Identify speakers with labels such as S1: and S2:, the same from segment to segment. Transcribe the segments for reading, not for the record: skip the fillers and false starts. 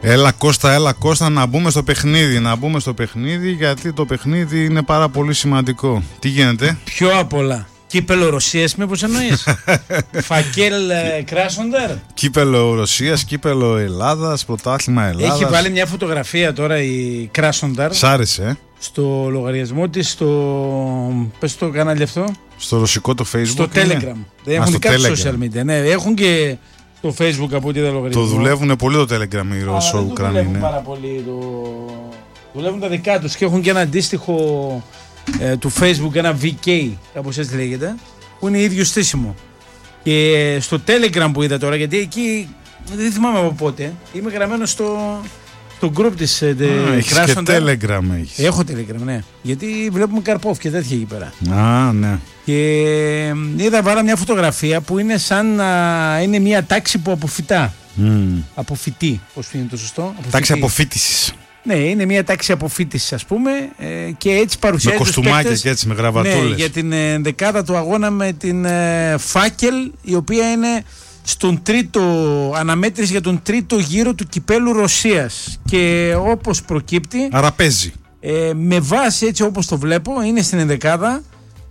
S1: Έλα Κώστα, να μπούμε στο παιχνίδι, γιατί το παιχνίδι είναι πάρα πολύ σημαντικό. Τι γίνεται?
S2: Πιο απ' όλα. Κύπελλο Ρωσίας, μήπως εννοείς? Φακέλ Κράσοντερ.
S1: Κύπελλο Ρωσίας, κύπελλο Ελλάδας, πρωτάθλημα Ελλάδας.
S2: Έχει βάλει μια φωτογραφία τώρα η Κράσοντερ.
S1: Σ' άρεσε,
S2: στο λογαριασμό της, πες το κανάλι αυτό.
S1: Στο ρωσικό το Facebook.
S2: Στο Telegram. Δεν έχουν και κάτι social media. Ναι, έχουν και το Facebook από ό,τι δεν λογαριασμό.
S1: Το δουλεύουν πολύ το Telegram οι Ρωσο-Ουκρανοί.
S2: Δεν δουλεύουν πάρα πολύ. Δουλεύουν τα δικά τους και έχουν και ένα αντίστοιχο του Facebook, ένα VK, κάπως έτσι λέγεται, που είναι ίδιο στήσιμο. Και στο Telegram που είδα τώρα, γιατί εκεί δεν θυμάμαι από πότε, είμαι γραμμένο στο group της
S1: έχεις και Telegram έχεις.
S2: Έχω Telegram, ναι. Γιατί βλέπουμε Καρπόφ και τέτοια εκεί πέρα.
S1: Ναι.
S2: Και είδα βάλα μια φωτογραφία που είναι σαν να είναι μια τάξη που αποφυτά. Αποφυτεί, πώς είναι το σωστό?
S1: Τάξη αποφύτησης.
S2: Ναι, είναι μια τάξη αποφύτησης, ας πούμε, και έτσι παρουσιάζει.
S1: Με κοστούμάκια και έτσι, με γραβατούλες.
S2: Ναι, για την δεκάδα του αγώνα με την Φάκελ, η οποία είναι στον αναμέτρηση για τον τρίτο γύρο του κυπέλου Ρωσίας. Και όπως προκύπτει,
S1: άρα παίζει.
S2: Με βάση έτσι όπως το βλέπω, είναι στην ενδεκάδα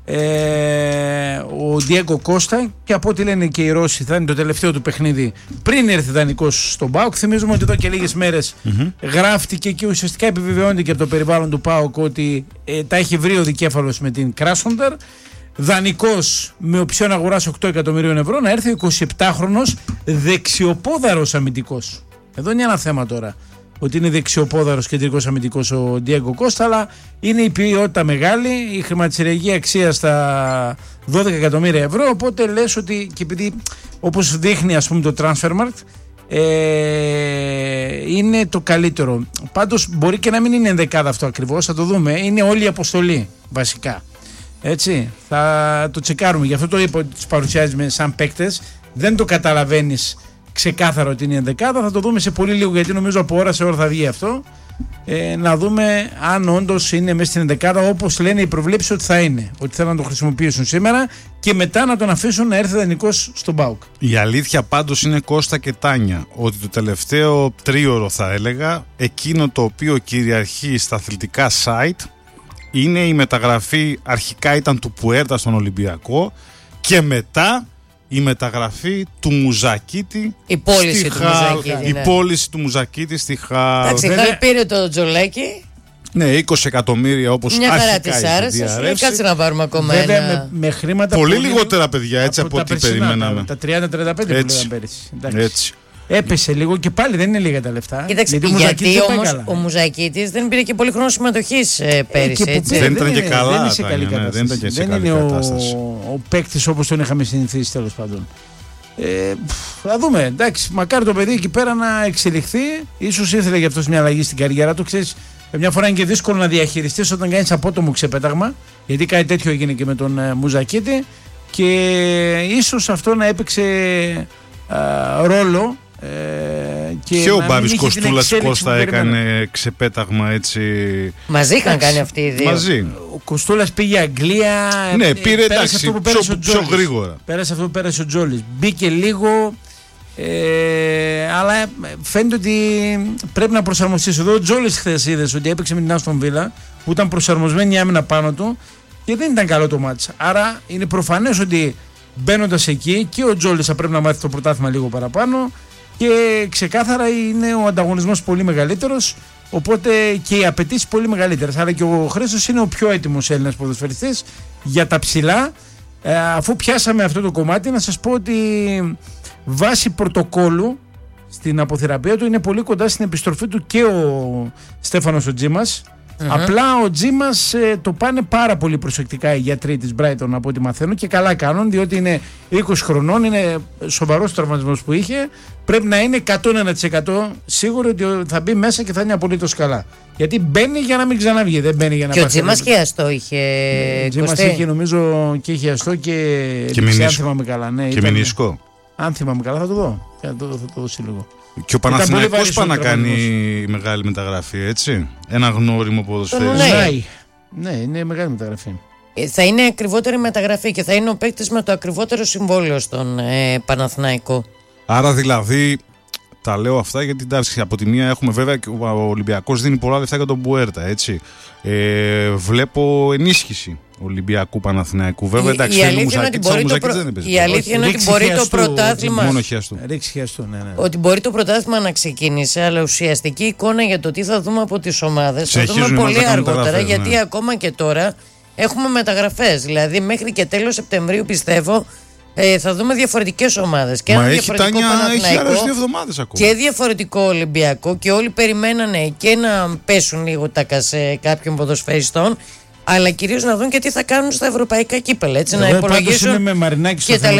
S2: ο Ντιέγκο Κώστα, και από ό,τι λένε και οι Ρώσοι θα είναι το τελευταίο του παιχνίδι πριν έρθει δανεικός στον ΠΑΟΚ. Θυμίζουμε ότι εδώ και λίγες μέρες γράφτηκε και ουσιαστικά επιβεβαιώνεται και από το περιβάλλον του ΠΑΟΚ ότι τα έχει βρει ο δικέφαλος με την Κράσοντερ. Δανεικός με οψιόν αγοράς 8 εκατομμυρίων ευρώ, να έρθει ο 27χρονος δεξιοπόδαρος αμυντικός. Εδώ είναι ένα θέμα τώρα, ότι είναι δεξιοπόδαρος κεντρικός αμυντικός ο Ντιέγκο Κώστα, αλλά είναι η ποιότητα μεγάλη, η χρηματιστηριακή αξία στα 12 εκατομμύρια ευρώ, οπότε λες ότι, και επειδή όπως δείχνει ας πούμε το Transfermarkt, είναι το καλύτερο. Πάντως μπορεί και να μην είναι ενδεκάδα αυτό ακριβώς, θα το δούμε, είναι όλη η αποστολή βασικά. Έτσι, θα το τσεκάρουμε. Γι' αυτό το είπα ότι τους παρουσιάζει σαν παίκτες. Δεν το καταλαβαίνεις ξεκάθαρο ότι είναι ενδεκάδα. Θα το δούμε σε πολύ λίγο, γιατί νομίζω από ώρα σε ώρα θα βγει αυτό. Να δούμε αν όντως είναι μέσα στην ενδεκάδα όπως λένε οι προβλέψεις ότι θα είναι. Ότι θέλουν να το χρησιμοποιήσουν σήμερα και μετά να τον αφήσουν να έρθει δανεικός στον ΠΑΟΚ.
S1: Η αλήθεια πάντως είναι, Κώστα και Τάνια, ότι το τελευταίο τρίωρο, θα έλεγα, εκείνο το οποίο κυριαρχεί στα αθλητικά site, είναι η μεταγραφή. Αρχικά ήταν του Πουέρτα στον Ολυμπιακό και μετά η μεταγραφή του Μουζακίτη.
S3: Η πώληση του Μουζακίτη.
S1: Η πώληση του Μουζακίτη στη ΧΑΛ.
S3: Εντάξει, η ΧΑΛ πήρε το Τζολέκι.
S1: Ναι, 20 εκατομμύρια όπως
S3: μια χαρά
S1: αρχικά
S3: της άρεσε. Κάτσε να πάρουμε ακόμα ένα.
S2: Με χρήματα
S1: πολύ λιγότερα, παιδιά, έτσι από ό,τι περιμέναμε.
S2: Τα 30-35 που λέγαμε πέρυσι.
S1: Έτσι.
S2: Έπεσε λίγο και πάλι δεν είναι λίγα τα λεφτά.
S3: Κοίταξε, γιατί όμως ο Μουζακίτης δεν πήρε και πολύ χρόνο συμμετοχής πέρυσι.
S1: Δεν ήταν και καλά.
S2: Δεν είναι σε καλή κατάσταση. Δεν είναι ο παίκτης όπως τον είχαμε συνηθίσει, τέλος πάντων. Θα δούμε. Εντάξει, μακάρι το παιδί εκεί πέρα να εξελιχθεί. Ίσως ήθελε γι' αυτό μια αλλαγή στην καριέρα του. Ξέρεις, μια φορά είναι και δύσκολο να διαχειριστείς όταν κάνεις απότομο ξεπέταγμα. Γιατί κάτι τέτοιο έγινε και με τον Μουζακίτη. Και ίσως αυτό να έπαιξε ρόλο.
S1: Και ο Μπάβης Κοστούλας Κώστα έκανε ξεπέταγμα, έτσι.
S3: Μαζί είχαν κάνει αυτοί οι δύο.
S1: Μαζί.
S2: Ο Κοστούλας πήγε Αγγλία.
S1: Ναι, πήρε εντάξει, πιο γρήγορα.
S2: Πέρασε αυτό που πέρασε ο Τζόλης. Μπήκε λίγο, αλλά φαίνεται ότι πρέπει να προσαρμοστείς. Εδώ ο Τζόλης χθες είδες ότι έπαιξε με την Άστον Βίλα, που ήταν προσαρμοσμένη η άμυνα πάνω του και δεν ήταν καλό το μάτς. Άρα είναι προφανές ότι μπαίνοντας εκεί και ο Τζόλης θα πρέπει να μάθει το πρωτάθλημα λίγο παραπάνω. Και ξεκάθαρα είναι ο ανταγωνισμός πολύ μεγαλύτερος, οπότε και οι απαιτήσεις πολύ μεγαλύτερες. Αλλά και ο Χρήστος είναι ο πιο έτοιμος Έλληνας ποδοσφαιριστής για τα ψηλά. Αφού πιάσαμε αυτό το κομμάτι, να σας πω ότι βάσει πρωτοκόλου στην αποθεραπεία του είναι πολύ κοντά στην επιστροφή του και ο Στέφανος ο Τζίμας. Απλά ο Τζίμας το πάνε πάρα πολύ προσεκτικά οι γιατροί της Brighton, από ό,τι μαθαίνω, και καλά κάνουν, διότι είναι 20 χρονών, είναι σοβαρός τραυματισμός που είχε. Πρέπει να είναι 101% σίγουρο ότι θα μπει μέσα και θα είναι απολύτως καλά. Γιατί μπαίνει για να μην ξαναβγεί, δεν μπαίνει για να
S3: πάει. Και ο Τζίμας χιαστό είχε.
S2: Ο Τζίμας είχε, νομίζω, και χιαστό και αν θυμάμαι καλά. Ναι,
S1: και μηνισκό. Αν
S2: θυμάμαι καλά θα το δω. Θα το δώσει λίγο.
S1: Και ο Παναθηναϊκός πάει να κάνει μεγάλη μεταγραφή, έτσι. Ένα γνώριμο ποδοσφαίριστη.
S2: Ναι, είναι μεγάλη μεταγραφή.
S3: Θα είναι ακριβότερη μεταγραφή και θα είναι ο παίκτης με το ακριβότερο συμβόλαιο στον Παναθηναϊκό.
S1: Άρα δηλαδή Τα λέω αυτά γιατί εντάξει, από τη μία έχουμε βέβαια και ο Ολυμπιακός δίνει πολλά λεφτά για τον Μπουέρτα, έτσι. Βλέπω ενίσχυση Ολυμπιακού Παναθηναϊκού. Βέβαια εντάξει,
S3: η αλήθεια είναι ότι μπορεί το πρωτάθλημα.
S1: Μόνο χιαστού.
S3: Ότι μπορεί το πρωτάθλημα να ξεκίνησε, αλλά ουσιαστική εικόνα για το τι θα δούμε από τις ομάδες θα δούμε πολύ αργότερα. Γιατί ακόμα και τώρα έχουμε μεταγραφές. Δηλαδή μέχρι και τέλος Σεπτεμβρίου πιστεύω. Θα δούμε διαφορετικές ομάδες. Και
S1: μα
S3: ένα
S1: έχει
S3: διαφορετικό
S1: έχει άλλες 2 εβδομάδες ακόμα.
S3: Και διαφορετικό Ολυμπιακό. Και όλοι περιμένανε και να πέσουν λίγο τα κασέ κάποιων ποδοσφαιριστών, αλλά κυρίως να δουν και τι θα κάνουν στα ευρωπαϊκά κύπελα. Έτσι, να υπολογίσουν
S2: με Μαρινάκη
S3: και τα